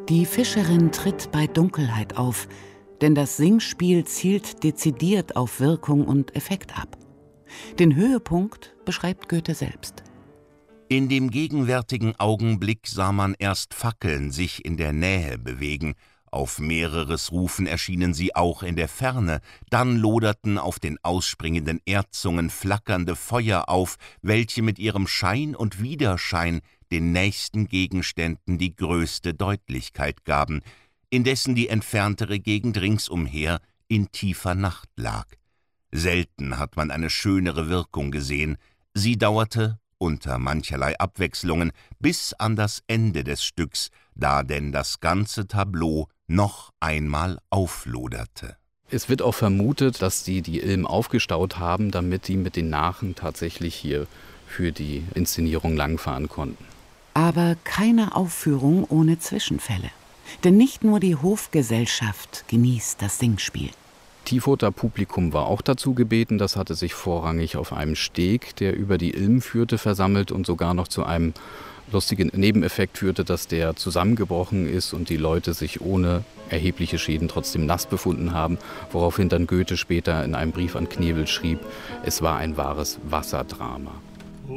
Die Fischerin tritt bei Dunkelheit auf, denn das Singspiel zielt dezidiert auf Wirkung und Effekt ab. Den Höhepunkt beschreibt Goethe selbst. In dem gegenwärtigen Augenblick sah man erst Fackeln sich in der Nähe bewegen, auf mehreres Rufen erschienen sie auch in der Ferne, dann loderten auf den ausspringenden Erdzungen flackernde Feuer auf, welche mit ihrem Schein und Widerschein den nächsten Gegenständen die größte Deutlichkeit gaben, indessen die entferntere Gegend ringsumher in tiefer Nacht lag. Selten hat man eine schönere Wirkung gesehen, sie dauerte, unter mancherlei Abwechslungen, bis an das Ende des Stücks, da denn das ganze Tableau noch einmal aufloderte. Es wird auch vermutet, dass die Ilm aufgestaut haben, damit die mit den Nachen tatsächlich hier für die Inszenierung langfahren konnten. Aber keine Aufführung ohne Zwischenfälle. Denn nicht nur die Hofgesellschaft genießt das Singspiel. Tiefurter Publikum war auch dazu gebeten. Das hatte sich vorrangig auf einem Steg, der über die Ilm führte, versammelt und sogar noch zu einem lustigen Nebeneffekt führte, dass der zusammengebrochen ist und die Leute sich ohne erhebliche Schäden trotzdem nass befunden haben, woraufhin dann Goethe später in einem Brief an Knebel schrieb, es war ein wahres Wasserdrama.